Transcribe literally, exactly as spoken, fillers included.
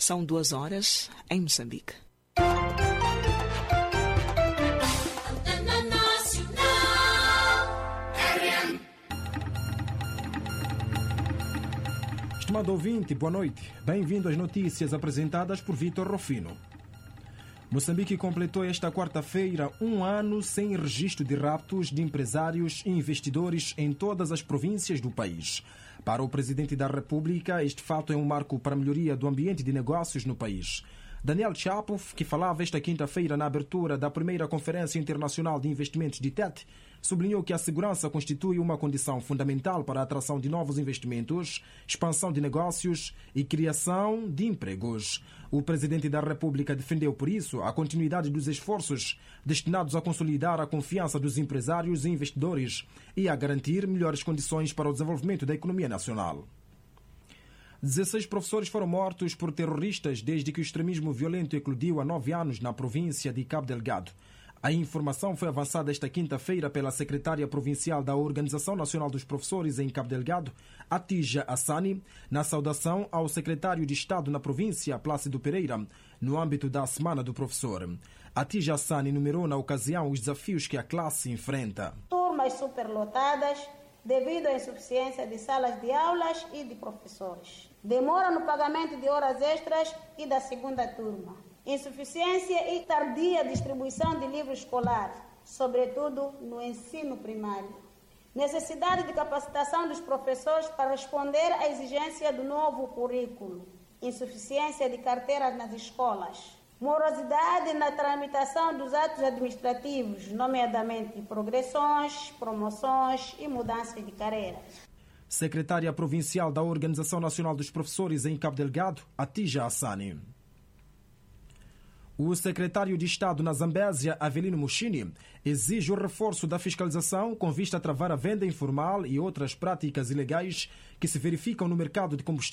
São duas horas em Moçambique. Estimado ouvinte, boa noite. Bem-vindo às notícias apresentadas por Vitor Rofino. Moçambique completou esta quarta-feira um ano sem registro de raptos de empresários e investidores em todas as províncias do país. Para o Presidente da República, este fato é um marco para a melhoria do ambiente de negócios no país. Daniel Chapo, que falava esta quinta-feira na abertura da primeira Conferência Internacional de Investimentos de T E T, sublinhou que a segurança constitui uma condição fundamental para a atração de novos investimentos, expansão de negócios e criação de empregos. O Presidente da República defendeu, por isso, a continuidade dos esforços destinados a consolidar a confiança dos empresários e investidores e a garantir melhores condições para o desenvolvimento da economia nacional. dezesseis professores foram mortos por terroristas desde que o extremismo violento eclodiu há nove anos na província de Cabo Delgado. A informação foi avançada esta quinta-feira pela secretária provincial da Organização Nacional dos Professores em Cabo Delgado, Atija Hassani, na saudação ao secretário de Estado na província, Plácido Pereira, no âmbito da Semana do Professor. Atija Hassani enumerou na ocasião os desafios que a classe enfrenta. Turmas superlotadas devido à insuficiência de salas de aulas e de professores. Demora no pagamento de horas extras e da segunda turma. Insuficiência e tardia distribuição de livro escolar, sobretudo no ensino primário. Necessidade de capacitação dos professores para responder à exigência do novo currículo. Insuficiência de carteiras nas escolas. Morosidade na tramitação dos atos administrativos, nomeadamente progressões, promoções e mudanças de carreiras. Secretária Provincial da Organização Nacional dos Professores em Cabo Delgado, Atija Hassani. O secretário de Estado na Zambésia, Avelino Mushini, exige o reforço da fiscalização com vista a travar a venda informal e outras práticas ilegais que se verificam no mercado de combustíveis